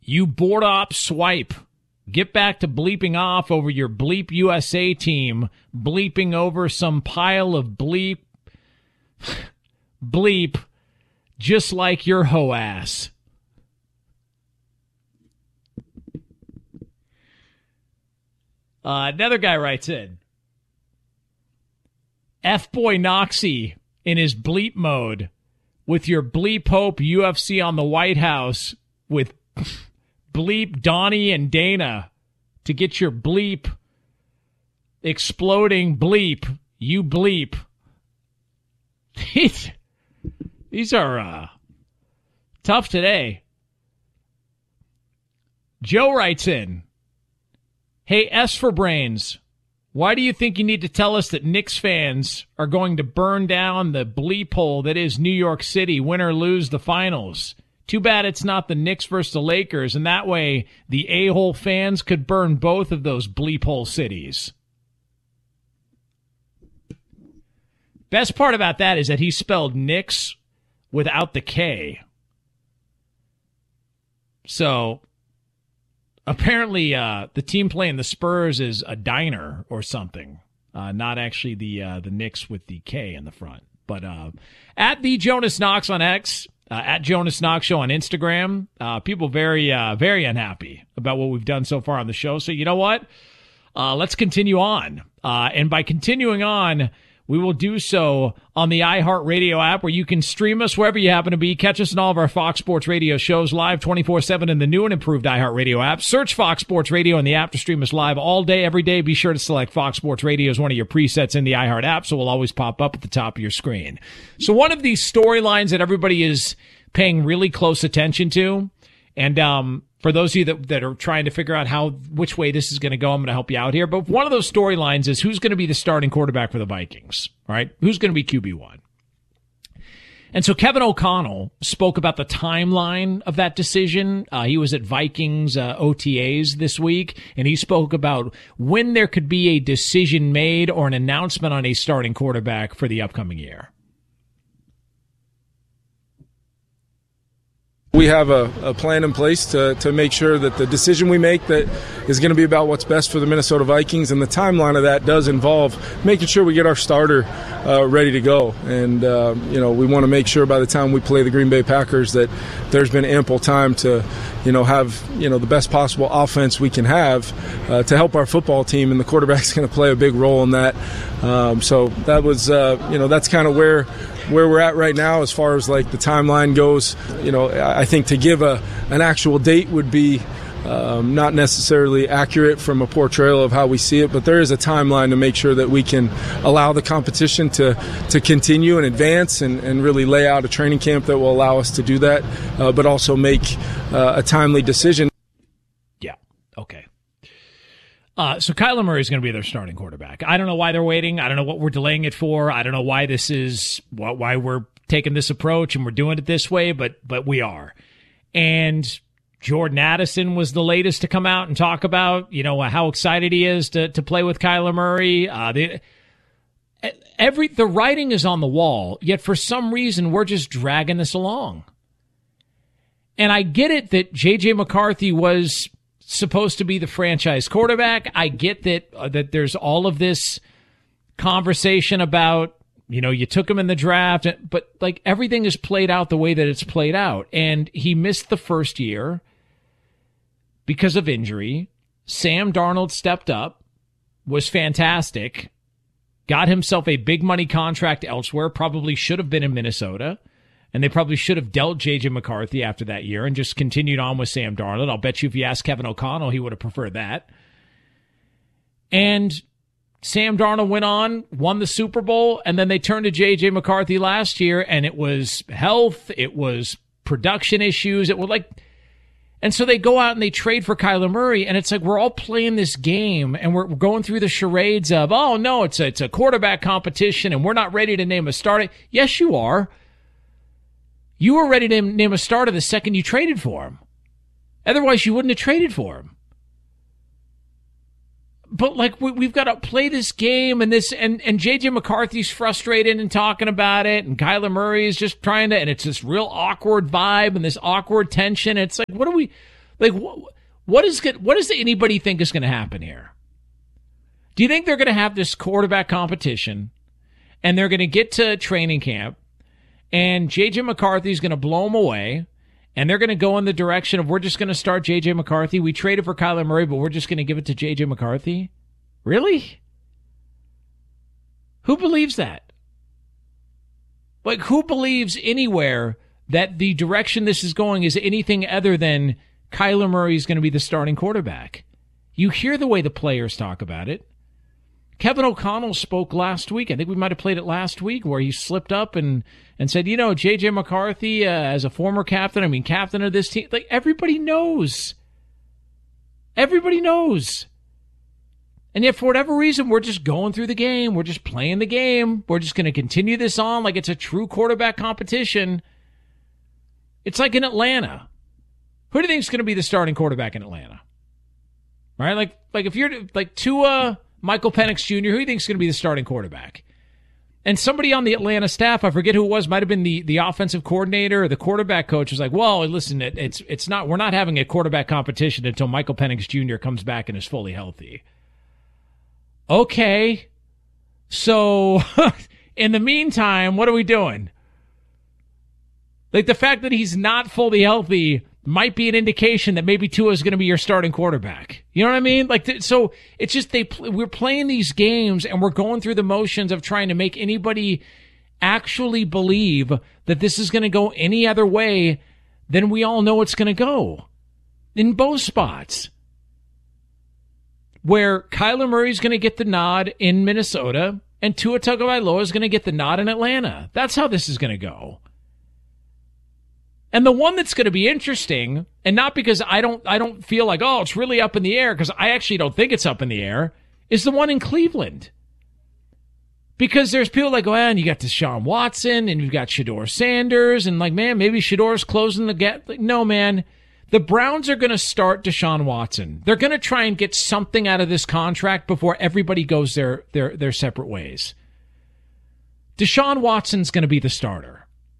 You board op swipe. Get back to bleeping off over your Bleep USA team, bleeping over some pile of bleep, just like your hoe ass. Another guy writes in, F-Boy Noxie in his bleep mode with your bleep hope UFC on the White House with bleep Donnie and Dana to get your bleep exploding bleep. You bleep. These are tough today. Joe writes in, hey, S for Brains, why do you think you need to tell us that Knicks fans are going to burn down the bleep hole that is New York City, win or lose the finals? Too bad it's not the Knicks versus the Lakers, and that way the a-hole fans could burn both of those bleep hole cities. Best part about that is that he spelled Knicks without the K. So apparently the team playing the Spurs is a diner or something, not actually the Knicks with the K in the front. But at the Jonas Knox on X, at Jonas Knox Show on Instagram, people very unhappy about what we've done so far on the show. So you know what? Let's continue on. And by continuing on, we will do so on the iHeartRadio app, where you can stream us wherever you happen to be. Catch us in all of our Fox Sports Radio shows live 24/7 in the new and improved iHeartRadio app. Search Fox Sports Radio in the app to stream us live all day, every day. Be sure to select Fox Sports Radio as one of your presets in the iHeart app, so it will always pop up at the top of your screen. So one of these storylines that everybody is paying really close attention to, and for those of you that are trying to figure out which way this is going to go, I'm going to help you out here. But one of those storylines is who's going to be the starting quarterback for the Vikings, right? Who's going to be QB1? And so Kevin O'Connell spoke about the timeline of that decision. He was at Vikings OTAs this week, and he spoke about when there could be a decision made or an announcement on a starting quarterback for the upcoming year. We have a plan in place to make sure that the decision we make that is going to be about what's best for the Minnesota Vikings, and the timeline of that does involve making sure we get our starter ready to go. And, we want to make sure by the time we play the Green Bay Packers that there's been ample time to, have, the best possible offense we can have to help our football team, and the quarterback's going to play a big role in that. So that was, that's kind of where we're at right now as far as like the timeline goes. I think to give an actual date would be not necessarily accurate from a portrayal of how we see it, but there is a timeline to make sure that we can allow the competition to continue and advance and really lay out a training camp that will allow us to do that, but also make a timely decision. Yeah, okay. So Kyler Murray is going to be their starting quarterback. I don't know why they're waiting. I don't know what we're delaying it for. I don't know why why we're taking this approach and we're doing it this way, but we are. And Jordan Addison was the latest to come out and talk about, how excited he is to play with Kyler Murray. The writing is on the wall, yet for some reason we're just dragging this along. And I get it that J.J. McCarthy was supposed to be the franchise quarterback. I get that there's all of this conversation about, you took him in the draft, but like everything is played out the way that it's played out. And he missed the first year because of injury. Sam Darnold stepped up, was fantastic, got himself a big money contract elsewhere, probably should have been in Minnesota. And they probably should have dealt J.J. McCarthy after that year and just continued on with Sam Darnold. I'll bet you if you ask Kevin O'Connell, he would have preferred that. And Sam Darnold went on, won the Super Bowl, and then they turned to J.J. McCarthy last year, and it was health, it was production issues, it was like... And so they go out and they trade for Kyler Murray, and it's like we're all playing this game, and we're going through the charades of, oh, no, it's a quarterback competition, and we're not ready to name a starter. Yes, you are. You were ready to name a starter the second you traded for him. Otherwise, you wouldn't have traded for him. But like we've got to play this game, and J.J. McCarthy's frustrated and talking about it, and Kyler Murray is just trying to, and it's this real awkward vibe and this awkward tension. It's like, what are we Like, what does anybody think is going to happen here? Do you think they're going to have this quarterback competition and they're going to get to training camp and J.J. McCarthy is going to blow them away and they're going to go in the direction of we're just going to start J.J. McCarthy? We traded for Kyler Murray, but we're just going to give it to J.J. McCarthy? Really? Who believes that? Like, who believes anywhere that the direction this is going is anything other than Kyler Murray is going to be the starting quarterback? You hear the way the players talk about it. Kevin O'Connell spoke last week. I think we might have played it last week where he slipped up and said, you know, J.J. McCarthy, as a former captain, captain of this team. Like, everybody knows. Everybody knows. And yet, for whatever reason, we're just going through the game. We're just playing the game. We're just going to continue this on like it's a true quarterback competition. It's like in Atlanta. Who do you think is going to be the starting quarterback in Atlanta? Right? Like if you're like Tua, Michael Penix Jr., who do you think is going to be the starting quarterback? And somebody on the Atlanta staff, I forget who it was, might have been the offensive coordinator or the quarterback coach, was like, well, listen, it's not, we're not having a quarterback competition until Michael Penix Jr. comes back and is fully healthy. Okay. So in the meantime, what are we doing? Like, the fact that he's not fully healthy might be an indication that maybe Tua is going to be your starting quarterback. You know what I mean? Like, so it's just we're playing these games and we're going through the motions of trying to make anybody actually believe that this is going to go any other way than we all know it's going to go in both spots. Where Kyler Murray's going to get the nod in Minnesota and Tua Tagovailoa is going to get the nod in Atlanta. That's how this is going to go. And the one that's going to be interesting, and not because I don't feel like, oh, it's really up in the air, because I actually don't think it's up in the air, is the one in Cleveland. Because there's people like, oh, and you got Deshaun Watson, and you've got Shedeur Sanders, and like, man, maybe Shedor's closing the gap. Like, no, man. The Browns are going to start Deshaun Watson. They're going to try and get something out of this contract before everybody goes their separate ways. Deshaun Watson's going to be the starter.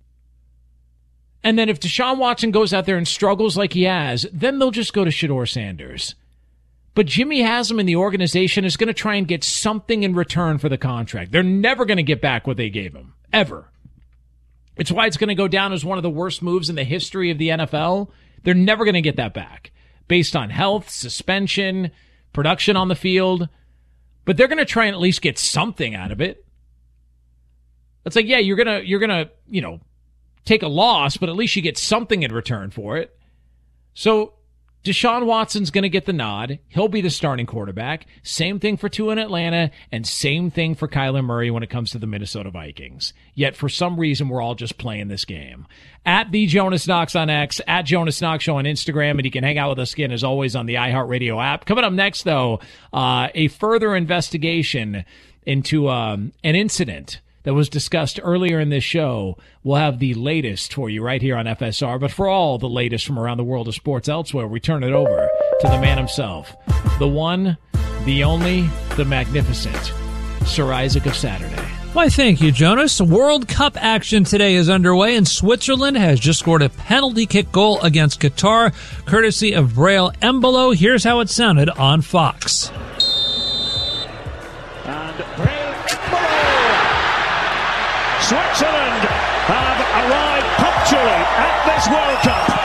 And then if Deshaun Watson goes out there and struggles like he has, then they'll just go to Shedeur Sanders. But Jimmy Haslam and the organization is going to try and get something in return for the contract. They're never going to get back what they gave him. Ever. It's why it's going to go down as one of the worst moves in the history of the NFL. They're never going to get that back based on health, suspension, production on the field. But they're going to try and at least get something out of it. It's like, yeah, you're going to, take a loss, but at least you get something in return for it. So Deshaun Watson's going to get the nod. He'll be the starting quarterback. Same thing for Tua in Atlanta, and same thing for Kyler Murray when it comes to the Minnesota Vikings. Yet for some reason, we're all just playing this game. At the Jonas Knox on X, at Jonas Knox Show on Instagram, and you can hang out with us again as always on the iHeartRadio app. Coming up next, though, a further investigation into an incident that was discussed earlier in this show. We'll have the latest for you right here on FSR. But for all the latest from around the world of sports elsewhere, we turn it over to the man himself, the one, the only, the magnificent Sir Isaac of Saturday. Why, thank you, Jonas. World Cup action today is underway, and Switzerland has just scored a penalty kick goal against Qatar, courtesy of Breel Embolo. Here's how it sounded on Fox. And Breel Switzerland have arrived punctually at this World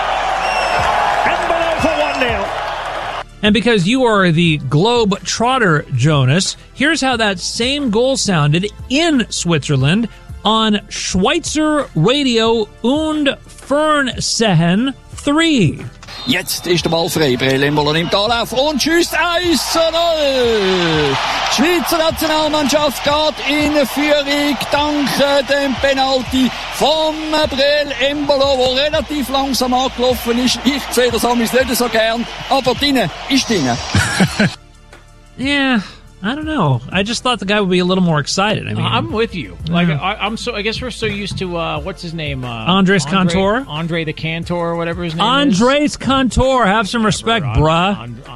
Cup. Embolo for 1-0. And because you are the globe trotter, Jonas, here's how that same goal sounded in Switzerland on Schweizer Radio und Fernsehen 3. Jetzt ist der Ball frei. Breel Embolo nimmt Anlauf und schießt 1-0. Die Schweizer Nationalmannschaft geht in Führung dank dem Penalty von Breel Embolo, der relativ langsam angelaufen ist. Ich sehe das amigs nicht so gern, aber drinnen ist drinnen. Yeah, I don't know. I just thought the guy would be a little more excited. I mean, I'm with you. Like, I guess we're so used to what's his name? Andres Cantor? Andre the Cantor, or whatever his name is. Andres Cantor. Have some respect, bruh.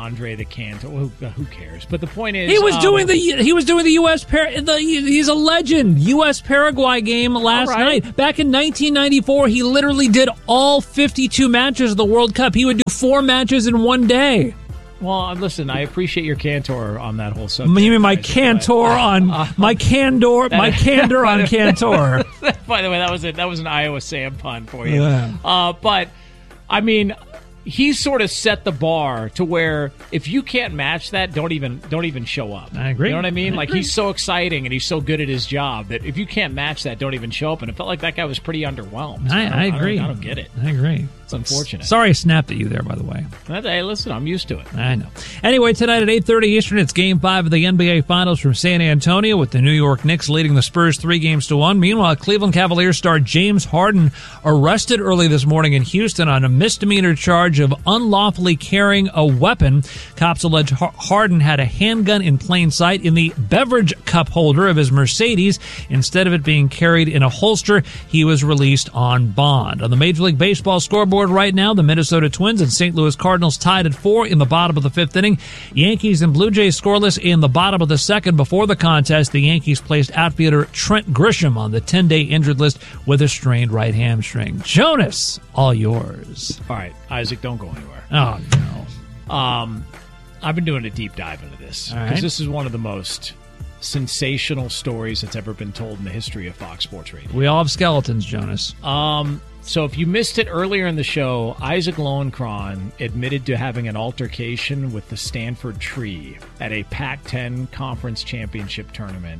Andre the Cantor. Who cares? But the point is, he was doing the U.S. he's a legend. U.S. Paraguay game last night. Back in 1994, he literally did all 52 matches of the World Cup. He would do 4 matches in one day. Well, listen, I appreciate your candor on that whole subject. You mean my candor on my candor on Cantor? By the way, that was an Iowa Sam pun for you. Yeah. But I mean, he's sort of set the bar to where if you can't match that, don't even show up. I agree. You know what I mean? Like, he's so exciting and he's so good at his job that if you can't match that, don't even show up. And it felt like that guy was pretty underwhelmed. I agree. I don't get it. I agree. It's unfortunate. Sorry I snapped at you there, by the way. Hey, listen, I'm used to it. I know. Anyway, tonight at 8:30 Eastern, it's Game 5 of the NBA Finals from San Antonio, with the New York Knicks leading the Spurs 3-1. Meanwhile, Cleveland Cavaliers star James Harden arrested early this morning in Houston on a misdemeanor charge of unlawfully carrying a weapon. Cops allege Harden had a handgun in plain sight in the beverage cup holder of his Mercedes. Instead of it being carried in a holster, he was released on bond. On the Major League Baseball scoreboard right now, the Minnesota Twins and St. Louis Cardinals tied at 4 in the bottom of the 5th inning. Yankees and Blue Jays scoreless in the bottom of the 2nd. Before the contest, the Yankees placed outfielder Trent Grisham on the 10-day injured list with a strained right hamstring. Jonas, all yours. All right, Isaac, don't go anywhere. Oh, no. I've been doing a deep dive into this because this is one of the most sensational stories that's ever been told in the history of Fox Sports Radio. We all have skeletons, Jonas. So if you missed it earlier in the show, Isaac Lowenkron admitted to having an altercation with the Stanford Tree at a Pac-10 Conference Championship tournament.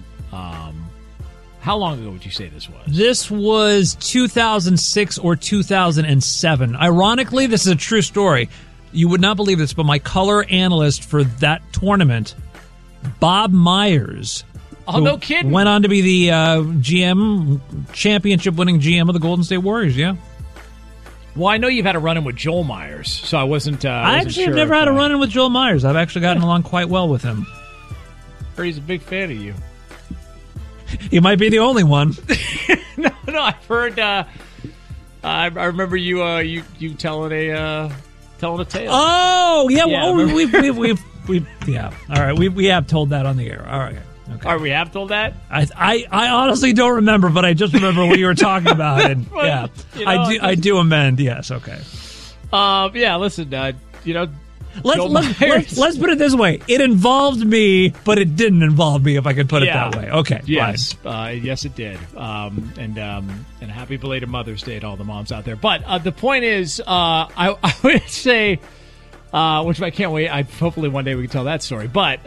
How long ago would you say this was? This was 2006 or 2007. Ironically, this is a true story. You would not believe this, but my color analyst for that tournament, Bob Myers, no kidding, went on to be the GM, championship-winning GM of the Golden State Warriors, yeah. Well, I know you've had a run-in with Joel Myers, so I wasn't I actually sure have never had a run-in with Joel Myers. I've actually gotten along quite well with him. Heard he's a big fan of you. He might be the only one. No, I've heard. I remember you telling a tale. Oh, yeah. Yeah, We've yeah. All right, we have told that on the air. All right. Okay. All right, we have told that? I honestly don't remember, but I just remember what you were talking about. And yeah, I do amend. Yes, okay. Yeah. Listen, let's put it this way: it involved me, but it didn't involve me. If I could put it that way. Okay. Yes. Yes, it did. And happy belated Mother's Day to all the moms out there. But the point is, I would say, which I can't wait. Hopefully one day we can tell that story. But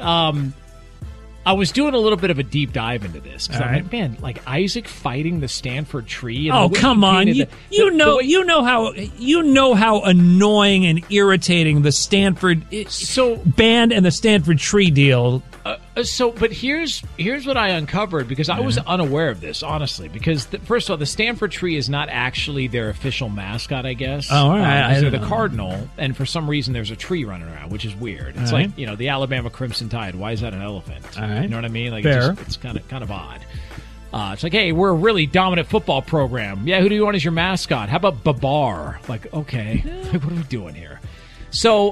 I was doing a little bit of a deep dive into this because I'm like, man, like Isaac fighting the Stanford Tree. And come on, you know how annoying and irritating the Stanford band and the Stanford Tree deal. But here's what I uncovered, because I was unaware of this, honestly. Because first of all, the Stanford Tree is not actually their official mascot, I guess. Oh, all right. They're the Cardinal, and for some reason there's a tree running around, which is weird. It's like the Alabama Crimson Tide. Why is that an elephant? All right. You know what I mean? Like fair. It's kind of odd. It's like, hey, we're a really dominant football program. Yeah, who do you want as your mascot? How about Babar? Like, okay, what are we doing here? So,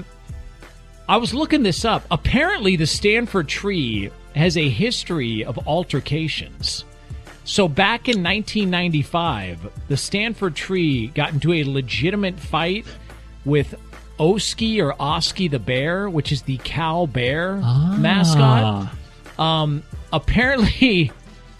I was looking this up. Apparently, the Stanford Tree has a history of altercations. So back in 1995, the Stanford Tree got into a legitimate fight with Oski the bear, which is the Cal Bear mascot. Apparently,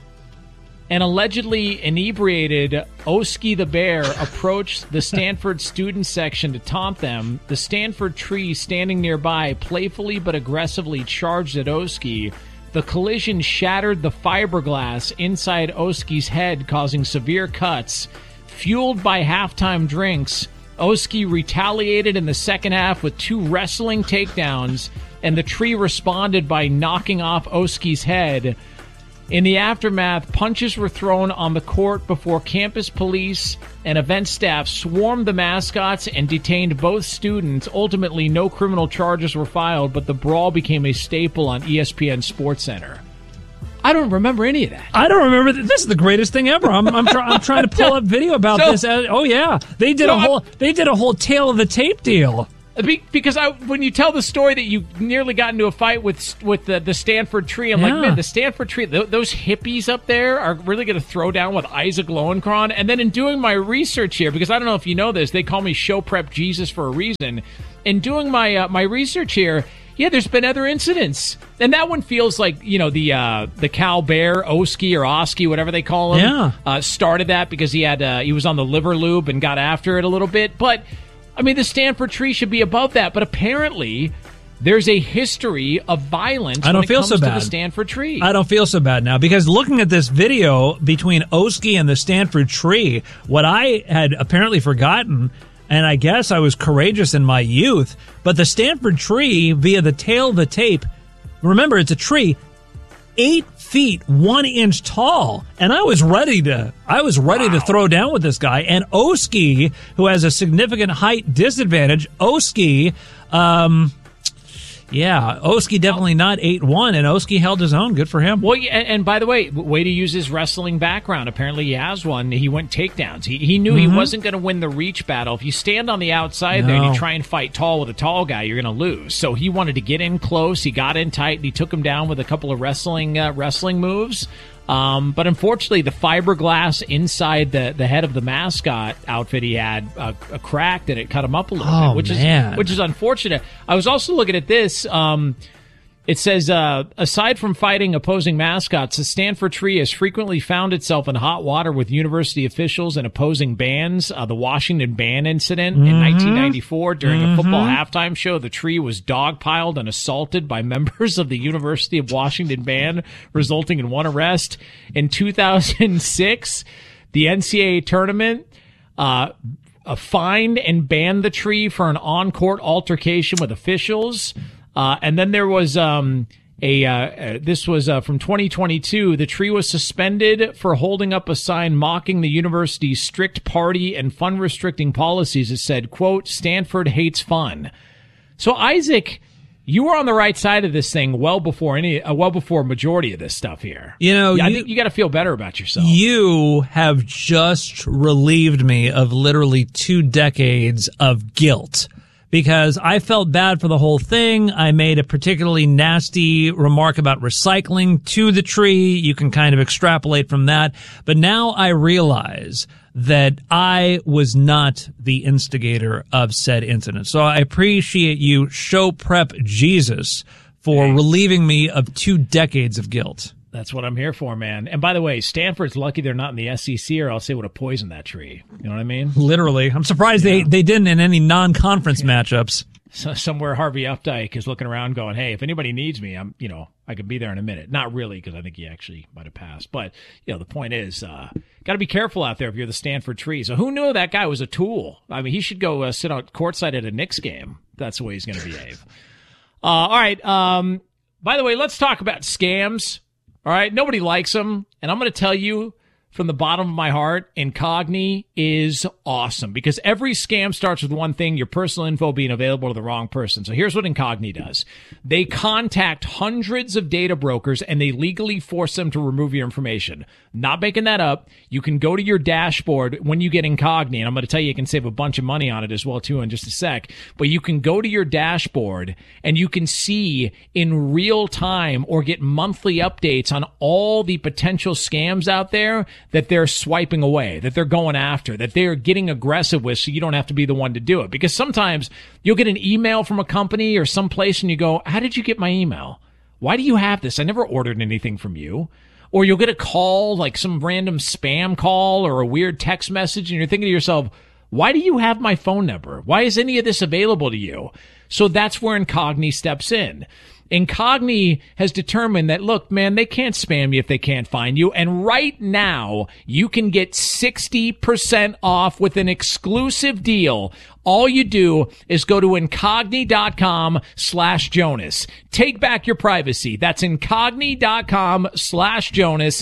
an allegedly inebriated Oski the bear approached the Stanford student section to taunt them. The Stanford Tree, standing nearby, playfully but aggressively charged at Oski. The collision shattered the fiberglass inside Oski's head, causing severe cuts. Fueled by halftime drinks, Oski retaliated in the second half with 2 wrestling takedowns, and the Tree responded by knocking off Oski's head. In the aftermath, punches were thrown on the court before campus police and event staff swarmed the mascots and detained both students. Ultimately, no criminal charges were filed, but the brawl became a staple on ESPN SportsCenter. I don't remember any of that. I don't remember. This is the greatest thing ever. I'm trying to pull up video about this. Oh yeah, they did a whole Tale of the Tape deal. Because when you tell the story that you nearly got into a fight with the Stanford tree, I'm like, man, the Stanford tree, those hippies up there are really going to throw down with Isaac Lowenkron. And then in doing my research here, because I don't know if you know this, they call me Show Prep Jesus for a reason. In doing my research here, yeah, there's been other incidents, and that one feels like, you know, the Cal Bear, Oski or Oski, whatever they call him, started that because he was on the liver lube and got after it a little bit. But I mean, the Stanford tree should be above that, but apparently there's a history of violence when it comes to the Stanford tree. I don't feel so bad now, because looking at this video between Oski and the Stanford tree, what I had apparently forgotten, and I guess I was courageous in my youth, but the Stanford tree, via the tail of the tape, remember, it's a tree 8 feet 1 inch tall, and I was ready to throw down with this guy. And Oski, who has a significant height disadvantage, Oski definitely not 8'1", and Oski held his own. Good for him. Well, and by the way to use his wrestling background. Apparently he has one. He went takedowns. He knew he wasn't going to win the reach battle. If you stand on the outside there and you try and fight tall with a tall guy, you're going to lose. So he wanted to get in close. He got in tight, and he took him down with a couple of wrestling moves. But unfortunately, the fiberglass inside the head of the mascot outfit he had cracked, and it cut him up a little bit, which is unfortunate. I was also looking at this. It says, aside from fighting opposing mascots, the Stanford tree has frequently found itself in hot water with university officials and opposing bands. The Washington band incident in 1994, during a football halftime show, the tree was dogpiled and assaulted by members of the University of Washington band, resulting in 1 arrest. In 2006, the NCAA tournament fined and banned the tree for an on-court altercation with officials. And then there was this was from 2022. The tree was suspended for holding up a sign mocking the university's strict party and fun restricting policies. It said, quote, "Stanford hates fun." So Isaac, you were on the right side of this thing well before majority of this stuff here. You know, I think you got to feel better about yourself. You have just relieved me of literally 2 decades of guilt, because I felt bad for the whole thing. I made a particularly nasty remark about recycling to the tree. You can kind of extrapolate from that. But now I realize that I was not the instigator of said incident. So I appreciate you, Show Prep Jesus, for relieving me of 2 decades of guilt. That's what I'm here for, man. And by the way, Stanford's lucky they're not in the SEC, or else they would have poisoned that tree. You know what I mean? Literally. I'm surprised they didn't in any non-conference matchups. So somewhere Harvey Updike is looking around going, hey, if anybody needs me, I could be there in a minute. Not really, because I think he actually might have passed. But, the point is, got to be careful out there if you're the Stanford tree. So who knew that guy was a tool? I mean, he should go sit out courtside at a Knicks game. That's the way he's going to behave. All right. By the way, let's talk about scams. All right, nobody likes them, and I'm going to tell you from the bottom of my heart, Incogni is awesome, because every scam starts with one thing: your personal info being available to the wrong person. So here's what Incogni does. They contact hundreds of data brokers, and they legally force them to remove your information. Not making that up. You can go to your dashboard when you get Incogni, and I'm going to tell you can save a bunch of money on it as well, too, in just a sec. But you can go to your dashboard, and you can see in real time or get monthly updates on all the potential scams out there that they're swiping away, that they're going after, that they're getting aggressive with, so you don't have to be the one to do it. Because sometimes you'll get an email from a company or someplace and you go, how did you get my email? Why do you have this? I never ordered anything from you. Or you'll get a call, like some random spam call or a weird text message, and you're thinking to yourself, why do you have my phone number? Why is any of this available to you? So that's where Incogni steps in. Incogni has determined that, look, man, they can't spam you if they can't find you. And right now, you can get 60% off with an exclusive deal. All you do is go to Incogni.com/Jonas. Take back your privacy. That's Incogni.com/Jonas.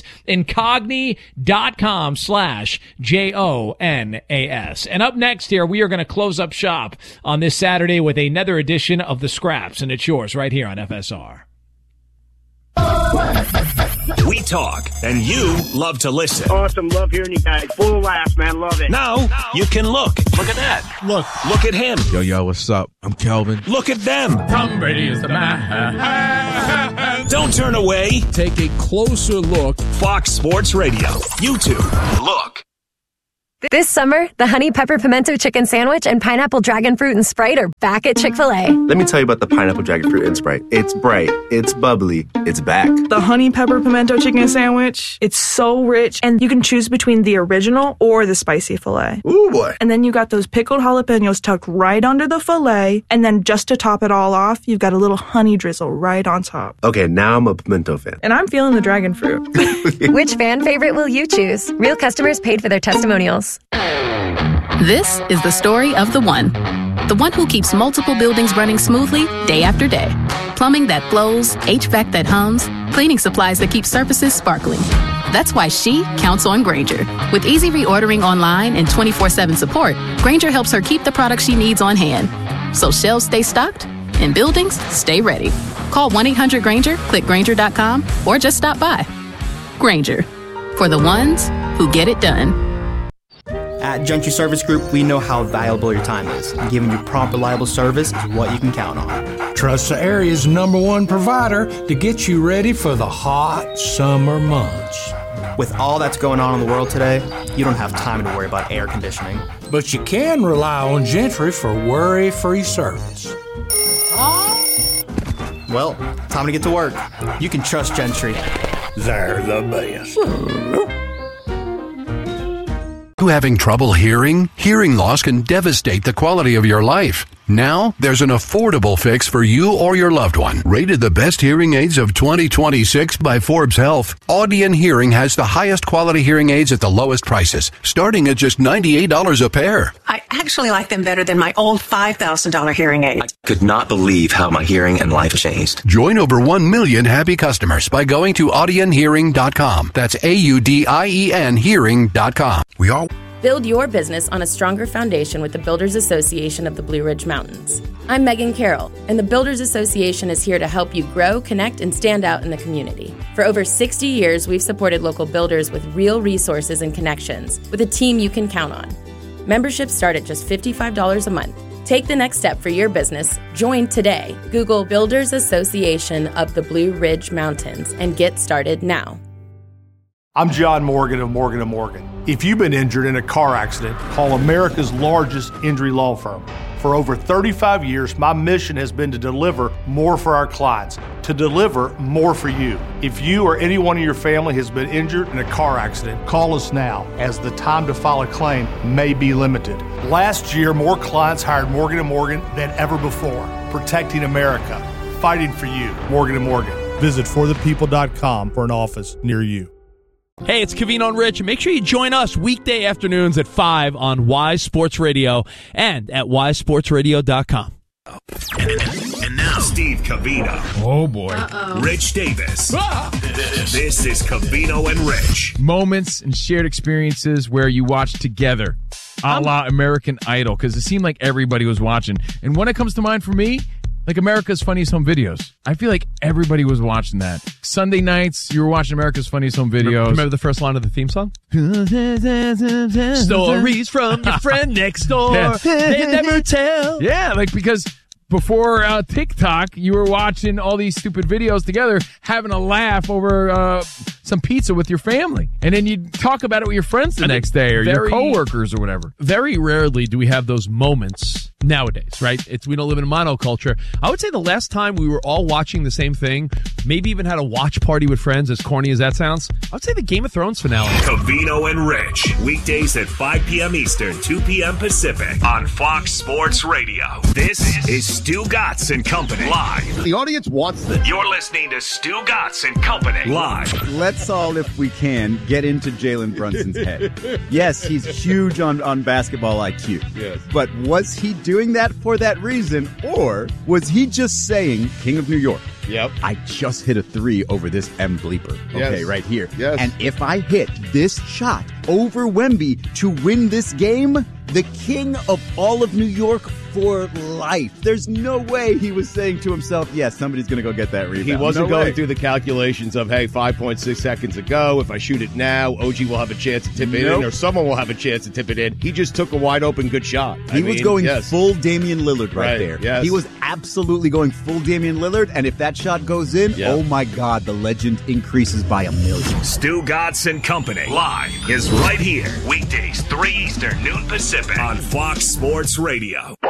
Incogni.com/JONAS. And up next here, we are going to close up shop on this Saturday with another edition of The Scraps. And it's yours right here on FSR. We talk, and you love to listen. Awesome. Love hearing you guys. Full of laughs, man. Love it. Now you can look. Look at that. Look at him. Yo, what's up? I'm Kelvin. Look at them. Tom Brady is the man. Don't turn away. Take a closer look. Fox Sports Radio. YouTube. Look. This summer, the Honey Pepper Pimento Chicken Sandwich and Pineapple Dragon Fruit and Sprite are back at Chick-fil-A. Let me tell you about the Pineapple Dragon Fruit and Sprite. It's bright, it's bubbly, it's back. The Honey Pepper Pimento Chicken Sandwich, it's so rich, and you can choose between the original or the spicy filet. Ooh, boy. And then you got those pickled jalapenos tucked right under the filet, and then just to top it all off, you've got a little honey drizzle right on top. Okay, now I'm a pimento fan. And I'm feeling the dragon fruit. Which fan favorite will you choose? Real customers paid for their testimonials. This is the story of the one who keeps multiple buildings running smoothly day after day. Plumbing that flows, HVAC that hums, cleaning supplies that keep surfaces sparkling. That's why she counts on Grainger. With easy reordering online and 24/7 support, Grainger helps her keep the products she needs on hand. So shelves stay stocked and buildings stay ready. Call 1-800-GRAINGER, click Grainger.com, or just stop by. Grainger, for the ones who get it done. At Gentry Service Group, we know how valuable your time is, and giving you prompt, reliable service is what you can count on. Trust the area's #1 provider to get you ready for the hot summer months. With all that's going on in the world today, you don't have time to worry about air conditioning. But you can rely on Gentry for worry-free service. Well, time to get to work. You can trust Gentry. They're the best. You having trouble hearing? Hearing loss can devastate the quality of your life. Now, there's an affordable fix for you or your loved one. Rated the best hearing aids of 2026 by Forbes Health, Audion Hearing has the highest quality hearing aids at the lowest prices, starting at just $98 a pair. I actually like them better than my old $5,000 hearing aid. I could not believe how my hearing and life changed. Join over 1 million happy customers by going to audionhearing.com. That's AUDIEN hearing.com. We all Build your business on a stronger foundation with the Builders Association of the Blue Ridge Mountains. I'm Megan Carroll, and the Builders Association is here to help you grow, connect, and stand out in the community. For over 60 years, we've supported local builders with real resources and connections, with a team you can count on. Memberships start at just $55 a month. Take the next step for your business. Join today. Google Builders Association of the Blue Ridge Mountains and get started now. I'm John Morgan of Morgan & Morgan. If you've been injured in a car accident, call America's largest injury law firm. For over 35 years, my mission has been to deliver more for our clients, to deliver more for you. If you or anyone in your family has been injured in a car accident, call us now, as the time to file a claim may be limited. Last year, more clients hired Morgan & Morgan than ever before, protecting America, fighting for you. Morgan & Morgan. Visit forthepeople.com for an office near you. Hey, it's Covino and Rich. Make sure you join us weekday afternoons at 5 on Wise Sports Radio and at wisesportsradio.com. And now, Steve Covino. Oh, boy. Rich Davis. This is Covino and Rich. Moments and shared experiences where you watch together, a la American Idol, because it seemed like everybody was watching. And when it comes to mind for me, like America's Funniest Home Videos. I feel like everybody was watching that. Sunday nights, you were watching America's Funniest Home Videos. Remember the first line of the theme song? Stories from your friend next door. Yeah. They never tell. Yeah, like because before TikTok, you were watching all these stupid videos together, having a laugh over some pizza with your family. And then you'd talk about it with your friends the next day or your coworkers or whatever. Very rarely do we have those moments nowadays, right? We don't live in a monoculture. I would say the last time we were all watching the same thing, maybe even had a watch party with friends, as corny as that sounds, I would say the Game of Thrones finale. Covino and Rich, weekdays at 5 p.m. Eastern, 2 p.m. Pacific on Fox Sports Radio. This is Stu Gatz and Company live. The audience wants this. You're listening to Stu Gatz and Company live. Let's all, if we can, get into Jalen Brunson's head. Yes, he's huge on basketball IQ. Yes. But was he doing that for that reason, or was he just saying, King of New York? Yep. I just hit a 3 over this M bleeper. Okay, yes. Right here. Yes. And if I hit this shot over Wemby to win this game, the king of all of New York for life. There's no way he was saying to himself, yes, somebody's going to go get that rebound. He wasn't going through the calculations of, hey, 5.6 seconds ago, if I shoot it now, OG will have a chance to tip it in, or someone will have a chance to tip it in. He just took a wide open good shot. He was going full Damian Lillard right there. Yes. He was absolutely going full Damian Lillard, and if that shot goes in, oh my God, the legend increases by 1,000,000. Stugotz and Company live is right here. Weekdays, 3 Eastern, noon Pacific on Fox Sports Radio.